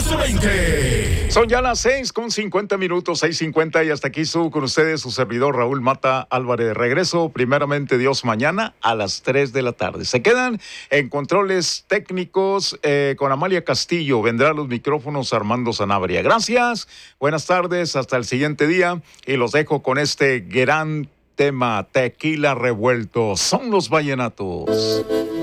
más de 20. Son ya las 6:50, 6:50, y hasta aquí estuvo con ustedes su servidor Raúl Mata Álvarez. De regreso, primeramente Dios, mañana a las 3 de la tarde. Se quedan en controles técnicos con Amalia Castillo. Vendrá a los micrófonos Armando Sanabria. Gracias, buenas tardes, hasta el siguiente día, y los dejo con este gran tema, Tequila Revuelto. Son los vallenatos.